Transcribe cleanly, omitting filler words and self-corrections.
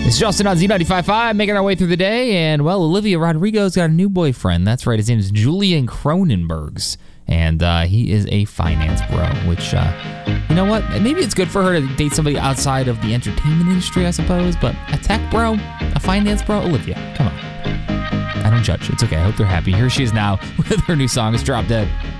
It's Justin on Z95.5, making our way through the day, and, well, Olivia Rodrigo's got a new boyfriend. That's right, his name is Julian Cronenbergs, and he is a finance bro, which, you know what? Maybe it's good for her to date somebody outside of the entertainment industry, I suppose, but a tech bro, a finance bro, Olivia, come on. I don't judge. It's okay. I hope they're happy. Here she is now with her new song, It's Drop Dead.